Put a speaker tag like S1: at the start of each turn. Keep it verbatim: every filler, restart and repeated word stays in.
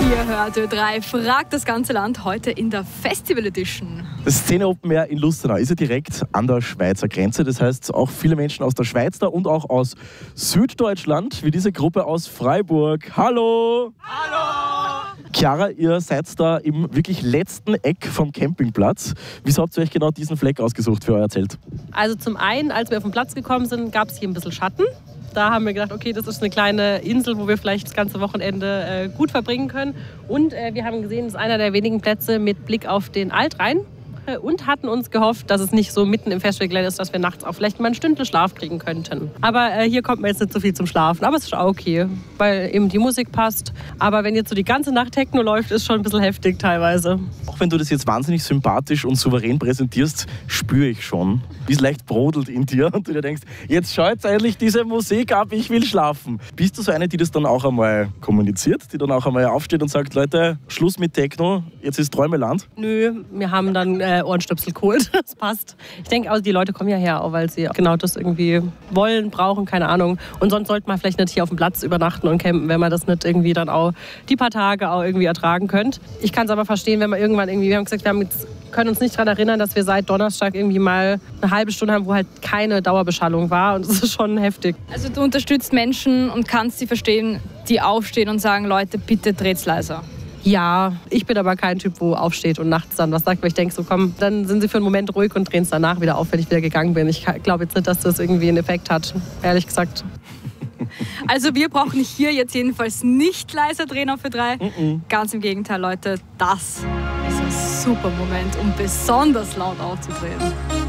S1: Ihr hört Ö drei, fragt das ganze Land heute in der Festival Edition.
S2: Das Szene Open Air in Lustenau ist ja direkt an der Schweizer Grenze. Das heißt, auch viele Menschen aus der Schweiz da und auch aus Süddeutschland, wie diese Gruppe aus Freiburg. Hallo!
S3: Hallo!
S2: Chiara, ihr seid da im wirklich letzten Eck vom Campingplatz. Wieso habt ihr euch genau diesen Fleck ausgesucht für euer Zelt?
S3: Also zum einen, als wir auf den Platz gekommen sind, gab es hier ein bisschen Schatten. Da haben wir gedacht, okay, das ist eine kleine Insel, wo wir vielleicht das ganze Wochenende äh, gut verbringen können. Und äh, wir haben gesehen, es ist einer der wenigen Plätze mit Blick auf den Altrhein. Und hatten uns gehofft, dass es nicht so mitten im Festivalgelände ist, dass wir nachts auch vielleicht mal eine Stunde Schlaf kriegen könnten. Aber äh, hier kommt man jetzt nicht so viel zum Schlafen. Aber es ist auch okay, weil eben die Musik passt. Aber wenn jetzt so die ganze Nacht Techno läuft, ist schon ein bisschen heftig teilweise.
S2: Auch wenn du das jetzt wahnsinnig sympathisch und souverän präsentierst, spüre ich schon, wie es leicht brodelt in dir und du dir denkst, jetzt schau jetzt endlich diese Musik ab, ich will schlafen. Bist du so eine, die das dann auch einmal kommuniziert, die dann auch einmal aufsteht und sagt, Leute, Schluss mit Techno, jetzt ist Träumeland?
S3: Nö, wir haben dann äh, Ohrenstöpsel geholt, das passt. Ich denke, also die Leute kommen ja her, auch weil sie genau das irgendwie wollen, brauchen, keine Ahnung. Und sonst sollte man vielleicht nicht hier auf dem Platz übernachten und campen, wenn man das nicht irgendwie dann auch die paar Tage auch irgendwie ertragen könnte. Ich kann es aber verstehen, wenn man irgendwann irgendwie, wir haben gesagt, wir haben jetzt, können uns nicht daran erinnern, dass wir seit Donnerstag irgendwie mal eine halbe Stunde haben, wo halt keine Dauerbeschallung war und das ist schon heftig.
S1: Also du unterstützt Menschen und kannst sie verstehen, die aufstehen und sagen, Leute, bitte dreht's leiser.
S3: Ja, ich bin aber kein Typ, wo aufsteht und nachts dann was sagt, weil ich denke so, komm, dann sind sie für einen Moment ruhig und drehen es danach wieder auf, wenn ich wieder gegangen bin. Ich glaube jetzt nicht, dass das irgendwie einen Effekt hat, ehrlich gesagt.
S1: Also wir brauchen hier jetzt jedenfalls nicht leiser drehen auf Ö drei.
S2: Mm-mm.
S1: Ganz im Gegenteil, Leute, das ist ein super Moment, um besonders laut aufzudrehen.